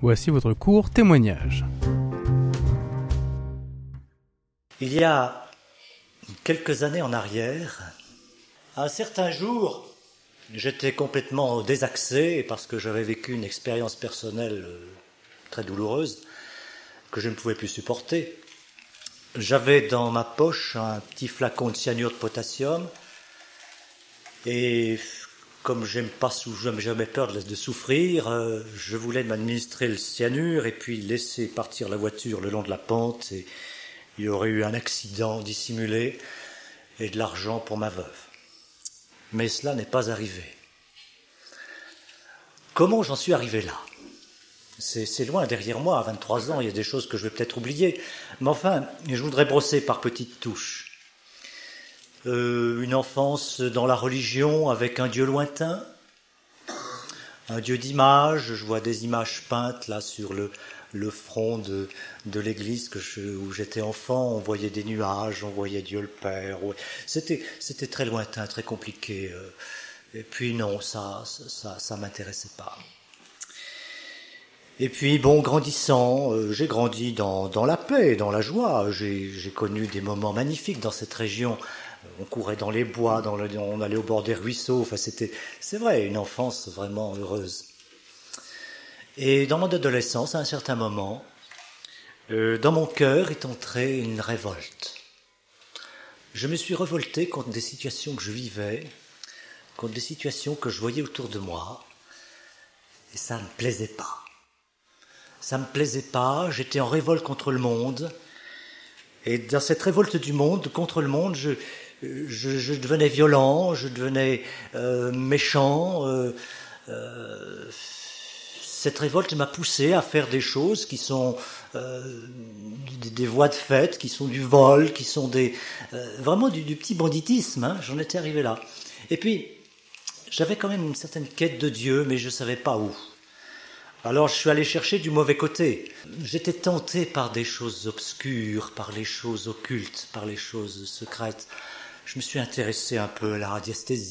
Voici votre court témoignage. Il y a quelques années en arrière, un certain jour, j'étais complètement désaxé parce que j'avais vécu une expérience personnelle très douloureuse que je ne pouvais plus supporter. J'avais dans ma poche un petit flacon de cyanure de potassium et comme j'aime jamais peur de souffrir, je voulais m'administrer le cyanure et puis laisser partir la voiture le long de la pente et il y aurait eu un accident dissimulé et de l'argent pour ma veuve. Mais cela n'est pas arrivé. Comment j'en suis arrivé là ? C'est loin derrière moi, à 23 ans, il y a des choses que je vais peut-être oublier. Mais enfin, je voudrais brosser par petites touches. Une enfance dans la religion avec un Dieu lointain, un Dieu d'images. Je vois des images peintes là sur le front de l'église où j'étais enfant. On voyait des nuages, on voyait Dieu le Père. C'était très lointain, très compliqué. Et puis non, ça m'intéressait pas. Et puis bon, grandissant, j'ai grandi dans la paix, dans la joie. J'ai connu des moments magnifiques dans cette région. On courait dans les bois, on allait au bord des ruisseaux. Enfin, c'est vrai, une enfance vraiment heureuse. Et dans mon adolescence, à un certain moment, dans mon cœur est entrée une révolte. Je me suis révolté contre des situations que je vivais, contre des situations que je voyais autour de moi, et ça ne me plaisait pas. Ça me plaisait pas, j'étais en révolte contre le monde, et dans cette révolte du monde, contre le monde, je devenais violent, je devenais méchant. Cette révolte m'a poussé à faire des choses qui sont des voies de fait, qui sont du vol, qui sont vraiment du petit banditisme. Hein, j'en étais arrivé là. Et puis, j'avais quand même une certaine quête de Dieu, mais je ne savais pas où. Alors je suis allé chercher du mauvais côté. J'étais tenté par des choses obscures, par les choses occultes, par les choses secrètes. Je me suis intéressé un peu à la radiesthésie.